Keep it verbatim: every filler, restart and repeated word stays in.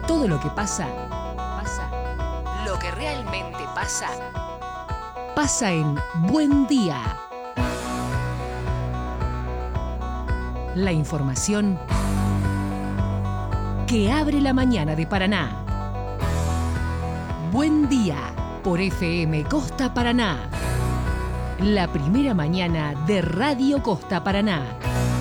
Todo lo que pasa, pasa. Lo que realmente pasa, pasa en Buen Día. La información que abre la mañana de Paraná. Buen Día por F M Costa Paraná. La primera mañana de Radio Costa Paraná.